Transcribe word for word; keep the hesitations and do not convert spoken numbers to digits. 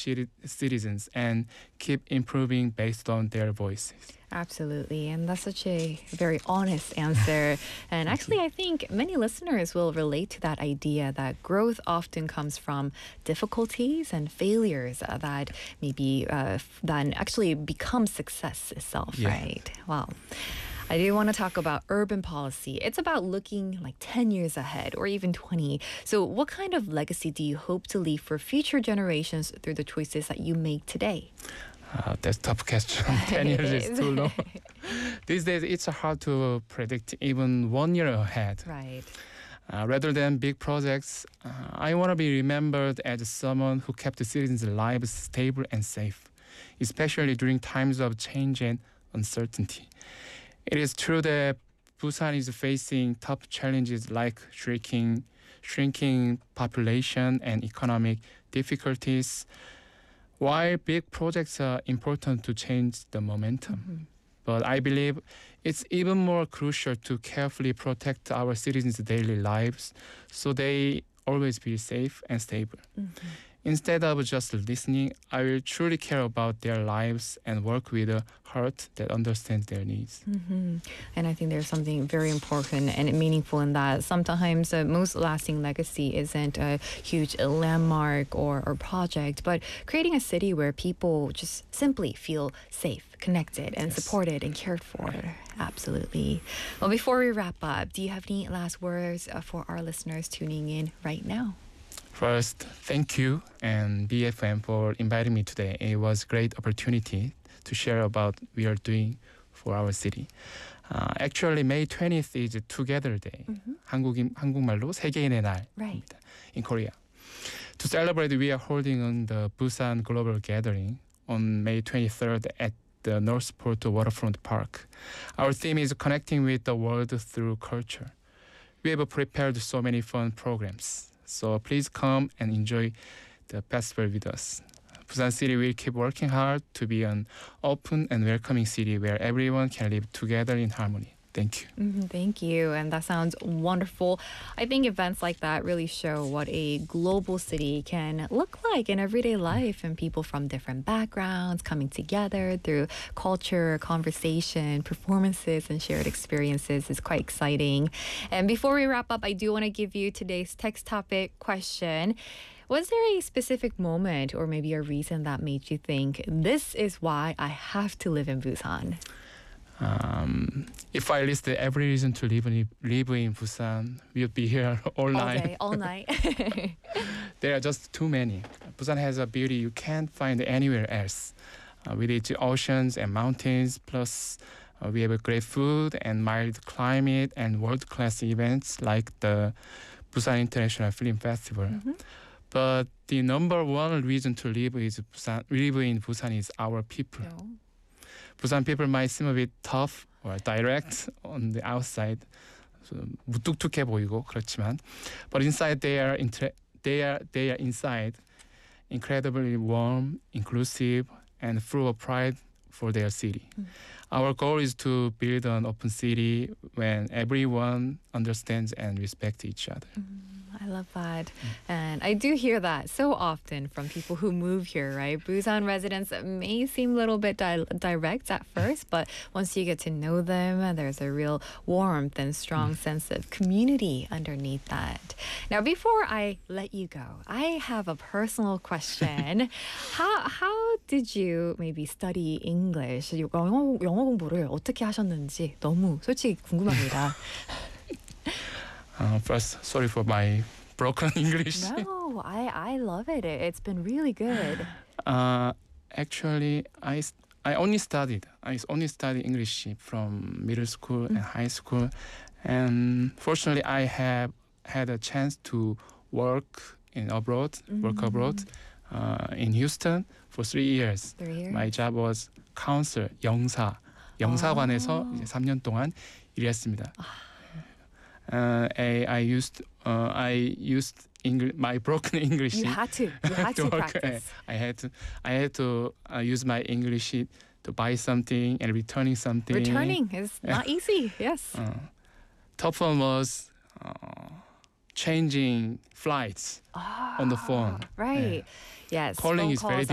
citi- citizens and keep improving based on their voices. Absolutely. And that's such a very honest answer. And actually, I think many listeners will relate to that idea that growth often comes from difficulties and failures uh, that maybe uh, f- then actually become success itself, Yeah. right? Wow. I do want to talk about urban policy. It's about looking like ten years ahead or even twenty. So what kind of legacy do you hope to leave for future generations through the choices that you make today? Uh, that's a tough question. Ten years It is is. too long. These days, it's hard to predict even one year ahead. Right. Uh, rather than big projects, uh, I want to be remembered as someone who kept the citizens' lives stable and safe, especially during times of change and uncertainty. It is true that Busan is facing tough challenges like shrinking, shrinking population and economic difficulties. While big projects are important to change the momentum, Mhm. but I believe it's even more crucial to carefully protect our citizens' daily lives so they always be safe and stable. Mhm. Instead of just listening, I will truly care about their lives and work with a heart that understands their needs. hmm And I think there's something very important and meaningful in that. Sometimes the most lasting legacy isn't a huge landmark or, or project, but creating a city where people just simply feel safe, connected, and Yes. supported and cared for. Absolutely. Well, before we wrap up, do you have any last words uh, for our listeners tuning in right now? First, thank you and B F M for inviting me today. It was a great opportunity to share about what we are doing for our city. Uh, actually, May twentieth is Together Day. Mhm. 한국인 한국말로 세계인의 날입니다. Right. In Korea. To celebrate, we are holding on the Busan Global Gathering on May twenty-third at the Northport Waterfront Park. Our theme is connecting with the world through culture. We have prepared so many fun programs. So please come and enjoy the festival with us. Busan City will keep working hard to be an open and welcoming city where everyone can live together in harmony. Thank you. Mhm, Thank you. And that sounds wonderful. I think events like that really show what a global city can look like in everyday life and people from different backgrounds coming together through culture, conversation, performances, and shared experiences is quite exciting. And before we wrap up, I do want to give you today's text topic question. Was there a specific moment or maybe a reason that made you think, this is why I have to live in Busan? Um, if I listed every reason to live in, live in Busan, we would be here all All night. day, all night. There are just too many. Busan has a beauty you can't find anywhere else. Uh, with its oceans and mountains, plus uh, we have a great food and mild climate and world-class events like the Busan International Film Festival. Mhm. But the number one reason to live is Busan, live in Busan is our people. No. Busan people might seem a bit tough or direct on the outside, so 무뚝뚝해 보이고 그렇지만, but inside they are inter- they are they are inside incredibly warm, inclusive, and full of pride for their city. Mm. Our goal is to build an open city when everyone understands and respects each other. I love that. And I do hear that so often from people who move here, right? Busan residents may seem a little bit di- direct at first, but once you get to know them, there's a real warmth and strong sense of community underneath that. Now, before I let you go, I have a personal question. how, how did you maybe study English? 영어, 영어 공부를 어떻게 하셨는지 너무 솔직히 궁금합니다. Uh, first, sorry for my broken English. No, I, I love it. It- It's been really good. Uh, actually, I, s- I only studied. I s- only studied English from middle school and high school, and fortunately, I have had a chance to work in abroad, work abroad, uh, in Houston for three years. Three years. My job was counselor, 영사, 영사관에서 아. 이제 삼 년 동안 일했습니다. Uh, I, I used uh, I used English, my broken English. You had to. You had to work. practice. I had to. I had to uh, use my English to buy something and returning something. Returning is not easy. Yes. Uh, tough one was uh, changing flights on the phone. Right. Yes. Calling phone is very calls